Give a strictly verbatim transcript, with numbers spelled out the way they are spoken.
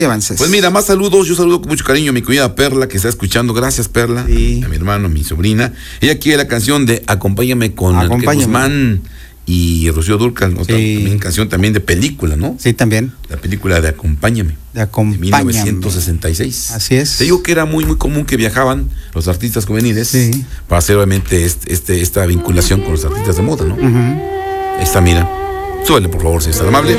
avances. Pues mira, más saludos. Yo saludo con mucho cariño a mi cuñada Perla, que está escuchando. Gracias, Perla. Sí. A mi hermano, a mi sobrina. Ella quiere la canción de Acompáñame con Acompáñame. Guzmán y Rocío Dúrcal. Otra Sí. también canción también de película, ¿no? Sí, también. La película de Acompáñame. De De Acompáñame. mil novecientos sesenta y seis. Así es. Te digo que era muy, muy común que viajaban los artistas juveniles Sí. para hacer obviamente este, este, esta vinculación con los artistas de moda, ¿no? Ujú. Esta, mira. Súbele, por favor, si es tan amable.